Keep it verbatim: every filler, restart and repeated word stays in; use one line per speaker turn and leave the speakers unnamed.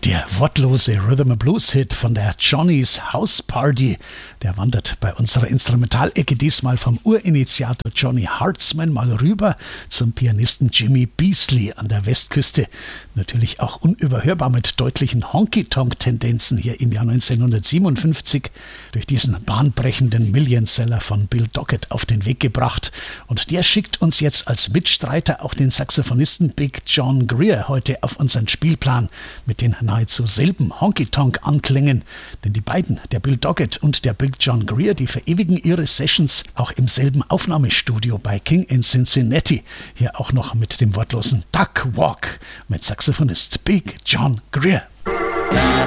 Der wortlose Rhythm and Blues Hit von der Johnny's House Party, der wandert bei unserer Instrumentalecke diesmal vom Urinitiator Johnny Hartzman mal rüber zum Pianisten Jimmy Beasley an der Westküste. Natürlich auch unüberhörbar mit deutlichen Honky-Tonk-Tendenzen hier im Jahr neunzehnhundertsiebenundfünfzig durch diesen bahnbrechenden Millionseller von Bill Doggett auf den Weg gebracht. Und der schickt uns jetzt als Mitstreiter auch den Saxophonisten Big John Greer heute auf unseren Spielplan mit den nahezu selben Honky-Tonk-Anklängen, denn die beiden, der Bill Doggett und der Big John Greer, die verewigen ihre Sessions auch im selben Aufnahmestudio bei King in Cincinnati. Hier auch noch mit dem wortlosen Duck Walk mit Saxophonist Big John Greer.